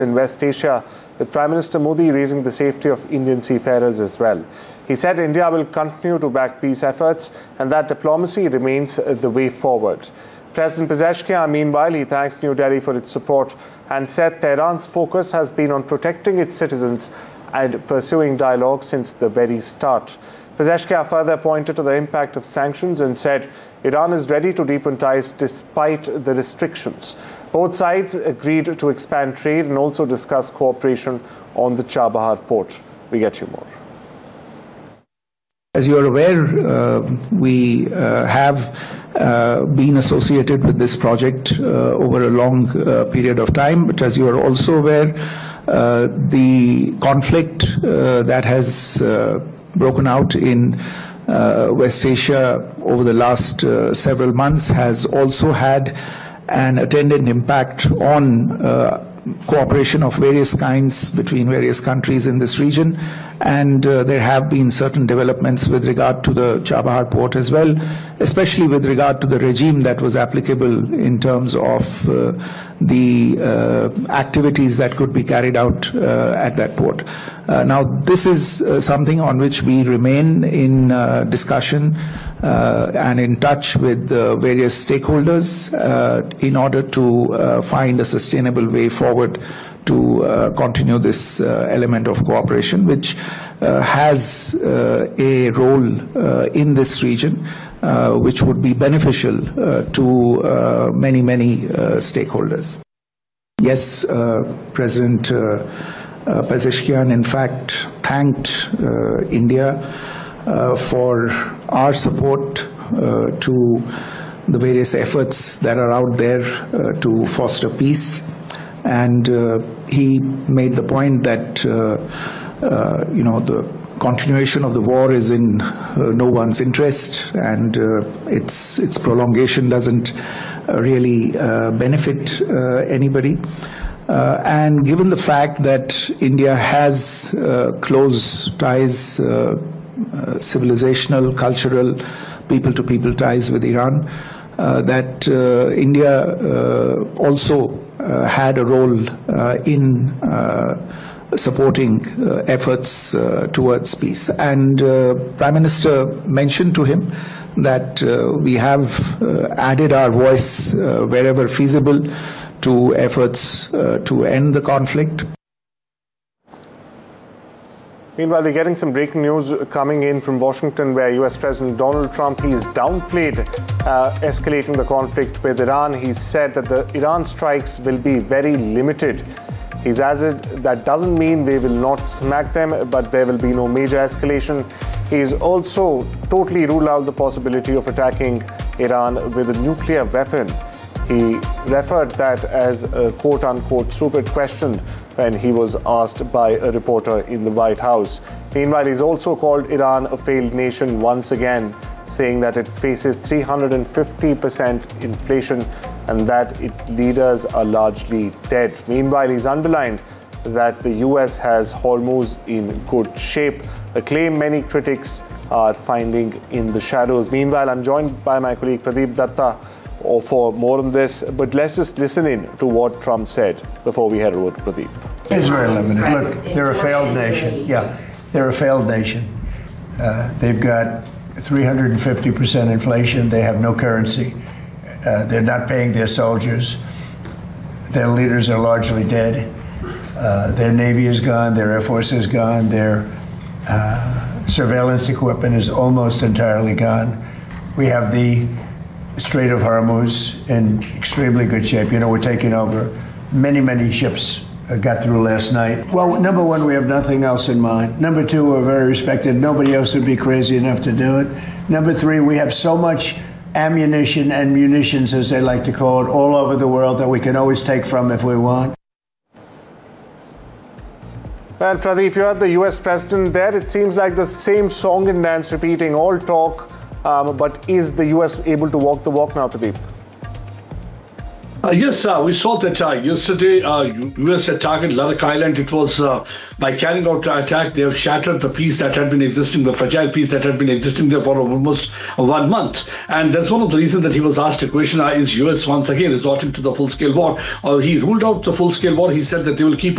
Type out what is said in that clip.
in West Asia, with Prime Minister Modi raising the safety of Indian seafarers as well. He said India will continue to back peace efforts and that diplomacy remains the way forward. President Pezeshkian, meanwhile, he thanked New Delhi for its support and said Tehran's focus has been on protecting its citizens and pursuing dialogue since the very start. Pezeshkian further pointed to the impact of sanctions and said Iran is ready to deepen ties despite the restrictions. Both sides agreed to expand trade and also discuss cooperation on the Chabahar port. We get you more. As you are aware, we have been associated with this project over a long period of time. But as you are also aware, the conflict that has broken out in West Asia over the last several months has also had an attendant impact on cooperation of various kinds between various countries in this region, and there have been certain developments with regard to the Chabahar port as well, especially with regard to the regime that was applicable in terms of the activities that could be carried out at that port. Now, this is something on which we remain in discussion and in touch with various stakeholders in order to find a sustainable way forward to continue this element of cooperation, which has a role in this region, which would be beneficial to many stakeholders. Yes, President Pezeshkian, in fact, thanked India for our support to the various efforts that are out there to foster peace. And he made the point that the continuation of the war is in no one's interest, and its prolongation doesn't really benefit anybody. And given the fact that India has close ties, civilizational, cultural, people-to-people ties with Iran, that India also had a role in supporting efforts towards peace. And Prime Minister mentioned to him that we have added our voice wherever feasible to efforts to end the conflict. Meanwhile, we're getting some breaking news coming in from Washington, where US President Donald Trump, he's downplayed escalating the conflict with Iran. He said that the Iran strikes will be very limited. He's added that doesn't mean we will not smack them, but there will be no major escalation. He's also totally ruled out the possibility of attacking Iran with a nuclear weapon. He referred that as a quote-unquote stupid question when he was asked by a reporter in the White House. Meanwhile, he's also called Iran a failed nation once again, saying that it faces 350% inflation and that its leaders are largely dead. Meanwhile, he's underlined that the US has Hormuz in good shape, a claim many critics are finding in the shadows. Meanwhile, I'm joined by my colleague Pradeep Datta for more on this, but let's just listen in to what Trump said before we head over to Pradeep. It's very limited. Look, they're a failed nation. Yeah, they're a failed nation. They've got 350% inflation. They have no currency. They're not paying their soldiers. Their leaders are largely dead. Their Navy is gone. Their Air Force is gone. Their surveillance equipment is almost entirely gone. We have the Strait of Hormuz in extremely good shape. You know, we're taking over. Many ships got through last night. Well, number one, we have nothing else in mind. Number two, we're very respected. Nobody else would be crazy enough to do it. Number three, we have so much ammunition and munitions, as they like to call it, all over the world that we can always take from if we want. Well, Pradeep, you had the US president there. It seems like the same song and dance repeating, all talk. But is the US able to walk the walk now, Pradeep? Yes, we saw that yesterday. U.S. attacked Ladakh Island. It was by carrying out the attack, they have shattered the peace that had been existing, the fragile peace that had been existing there for almost 1 month. And that's one of the reasons that he was asked a question: is U.S. once again resorting to the full-scale war? He ruled out the full-scale war. He said that they will keep